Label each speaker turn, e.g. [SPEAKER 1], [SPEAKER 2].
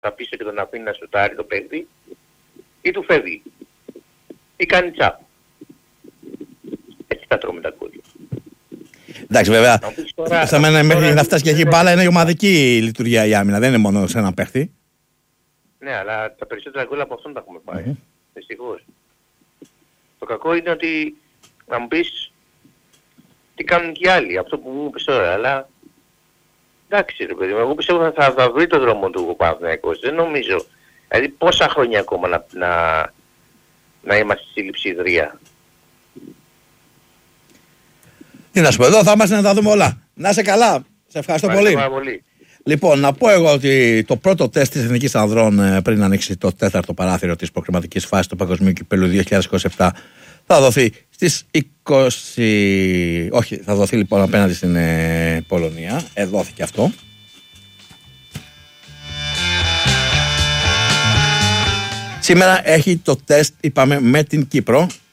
[SPEAKER 1] θα πίσω και τον αφήνει να σουτάρει το παίκτη, ή του φεύγει. Ή κάνει τσάπ. Έτσι θα τρώμε τα γκολ.
[SPEAKER 2] Εντάξει, βέβαια. Θα μένει μέχρι να φτάσει και εκεί μπάλα, είναι η ομαδική λειτουργία η άμυνα, δεν είναι μόνο σε ένα παίχτη.
[SPEAKER 1] Ναι, αλλά τα περισσότερα γκολ από αυτόν τα έχουμε πάει. Δυστυχώς. Το κακό είναι ότι να μου πεις τι κάνουν και οι άλλοι, αυτό που μου είπες τώρα, αλλά εντάξει ρε παιδί μου, εγώ πιστεύω θα βρει το δρόμο του ο Παναθηναϊκός, δεν νομίζω. Δηλαδή πόσα χρόνια ακόμα να είμαστε στη λειψιδρία.
[SPEAKER 2] Τι να σου πω, εδώ θα είμαστε να τα δούμε όλα. Να είσαι καλά. Σε ευχαριστώ πολύ. Λοιπόν, να πω εγώ ότι το πρώτο τεστ της Εθνικής Ανδρών πριν ανοίξει το 4ο παράθυρο της προκριματικής φάσης του Παγκοσμίου Κυπέλλου 2027 θα δοθεί στις 20... Όχι, θα δοθεί λοιπόν απέναντι στην Πολωνία. Δόθηκε αυτό. Σήμερα έχει το τεστ, είπαμε, με την Κύπρο.